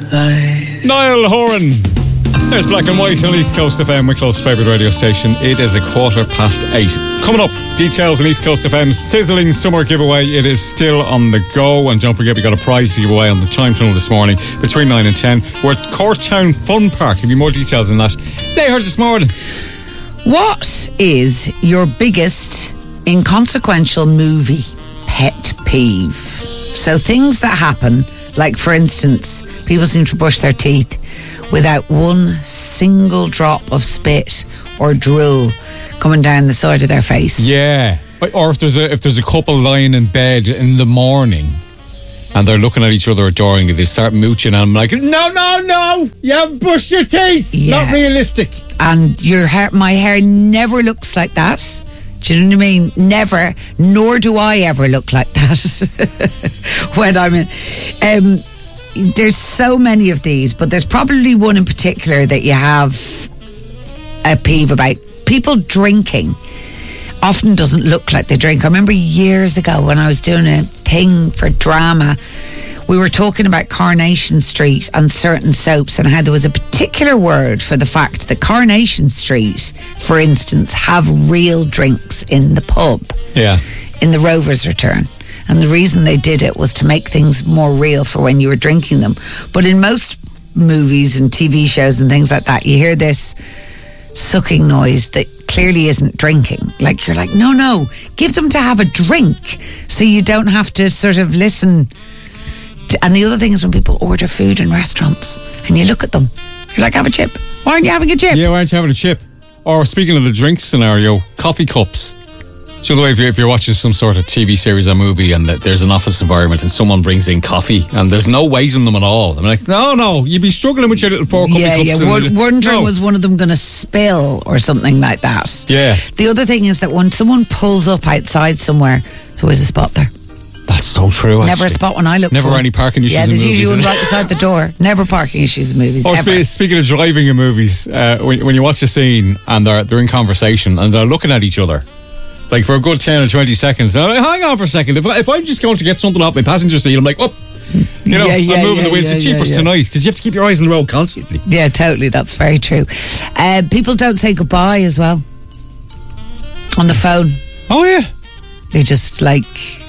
Niall Horan. There's Black and White on East Coast FM, Wicklow's favourite radio station. It is 8:15. Coming up, details on East Coast FM's sizzling summer giveaway. It is still on the go. And don't forget, we got a prize to give away on the Time Tunnel this morning between 9 and 10. We're at Courtown Fun Park. Give you more details on that later this morning. What is your biggest inconsequential movie pet peeve? So things that happen, like for instance, people seem to brush their teeth without one single drop of spit or drool coming down the side of their face. Yeah. Or if there's a couple lying in bed in the morning and they're looking at each other adoringly, they start mooching and I'm like, no, you haven't brushed your teeth. Yeah. Not realistic. And my hair never looks like that. Do you know what I mean? Never. Nor do I ever look like that when I'm in. There's so many of these, but there's probably one in particular that you have a peeve about. People drinking often doesn't look like they drink. I remember years ago when I was doing a thing for drama, we were talking about Coronation Street and certain soaps and how there was a particular word for the fact that Coronation Street, for instance, have real drinks in the pub. Yeah. In the Rover's Return. And the reason they did it was to make things more real for when you were drinking them. But in most movies and TV shows and things like that, you hear this sucking noise that clearly isn't drinking. Like, you're like, no, give them to have a drink so you don't have to sort of listen. And the other thing is when people order food in restaurants and you look at them, you're like, have a chip. Why aren't you having a chip? Yeah, why aren't you having a chip? Or speaking of the drink scenario, coffee cups. So the way if you're watching some sort of TV series or movie and there's an office environment and someone brings in coffee and there's no weight in them at all, I'm like, no, you'd be struggling with your little 4 coffee cups. Yeah, wondering was one of them going to spill or something like that. Yeah. The other thing is that when someone pulls up outside somewhere, there's always a spot there. That's so true, actually. Never a spot when I look Never for. any parking issues in movies. Yeah, there's usually one right beside the door. Never parking issues in movies, ever. Speaking of driving in movies, when you watch a scene and they're in conversation and they're looking at each other, like for a good 10 or 20 seconds. And I'm like, hang on for a second. If I'm just going to get something off my passenger seat, I'm like, I'm moving the wheels. It's cheapest tonight because you have to keep your eyes on the road constantly. Yeah, totally. That's very true. People don't say goodbye as well on the phone. Oh, yeah. They just like,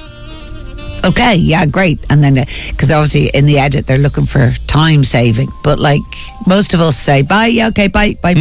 okay, yeah, great. And then, because obviously in the edit, they're looking for time saving. But like, most of us say, bye, yeah, okay, bye. Or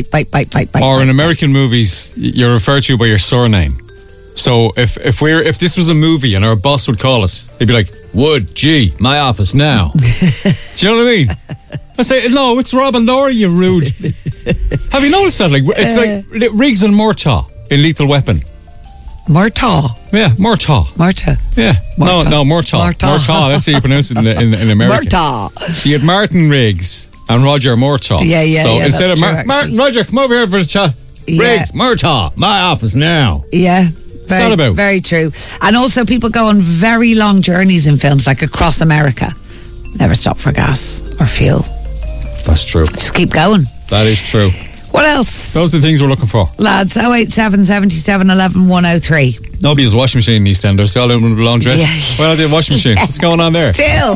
in American movies, you're referred to by your surname. So if this was a movie and our boss would call us, he'd be like, Wood, G, my office now. Do you know what I mean? I say, no, it's Rob and Laurie, you rude. Have you noticed that? Like, it's like Riggs and Murtaugh in Lethal Weapon. Murtaugh? Yeah, Murtaugh. Murtaugh. Yeah. Murtaugh. No, Murtaugh. Murtaugh, that's how you pronounce it in America. Murtaugh. So you had Martin Riggs and Roger Murtaugh. Yeah. So instead of Martin, Roger, come over here for the chat. Yeah. Riggs, Murtaugh, my office now. Yeah. What's that about? Very true. And also people go on very long journeys in films, like across America. Never stop for gas or fuel. That's true. Just keep going. That is true. What else? Those are the things we're looking for. Lads, 087 77 11 103. Nobody has a washing machine in East End. They're still doing the laundry. Yeah. Well, the washing machine. What's going on there? Still.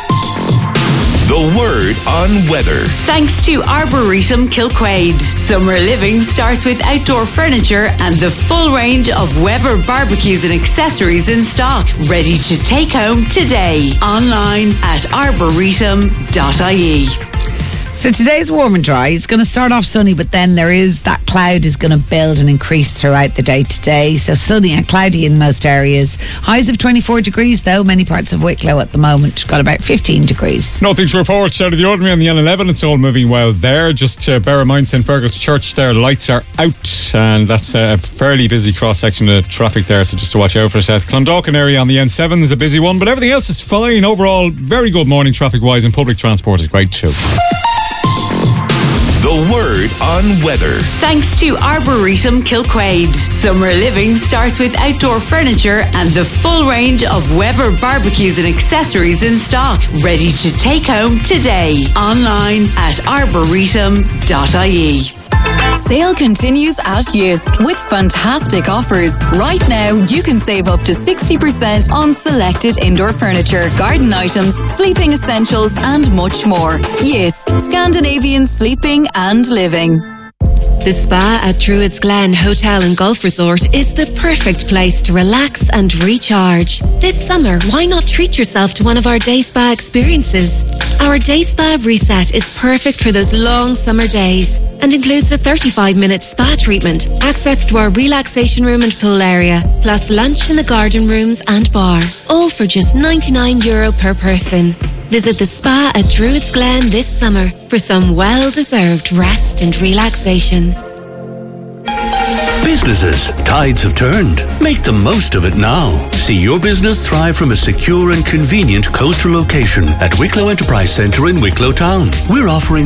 The word on weather. Thanks to Arboretum Kilquade. Summer living starts with outdoor furniture and the full range of Weber barbecues and accessories in stock. Ready to take home today. Online at arboretum.ie. So today's warm and dry. It's going to start off sunny, but then that cloud is going to build and increase throughout the day today. So sunny and cloudy in most areas. Highs of 24 degrees though. Many parts of Wicklow at the moment got about 15 degrees. Nothing to report out of the ordinary on the N11. It's all moving well there. Just bear in mind St. Fergus Church there, lights are out, and that's a fairly busy cross section of traffic there, so just to watch out for it. Clondalkin area on the N7 is a busy one, but everything else is fine. Overall, very good morning traffic wise, and public transport is great too. The word on weather. Thanks to Arboretum Kilquade. Summer living starts with outdoor furniture and the full range of Weber barbecues and accessories in stock. Ready to take home today. Online at arboretum.ie. Sale continues at Jysk with fantastic offers. Right now, you can save up to 60% on selected indoor furniture, garden items, sleeping essentials, and much more. Jysk, Scandinavian sleeping and living. The spa at Druids Glen Hotel and Golf Resort is the perfect place to relax and recharge. This summer, why not treat yourself to one of our day spa experiences? Our day spa reset is perfect for those long summer days and includes a 35-minute spa treatment, access to our relaxation room and pool area, plus lunch in the garden rooms and bar, all for just €99 per person. Visit the spa at Druids Glen this summer for some well-deserved rest and relaxation. Businesses, tides have turned. Make the most of it now. See your business thrive from a secure and convenient coastal location at Wicklow Enterprise Centre in Wicklow Town. We're offering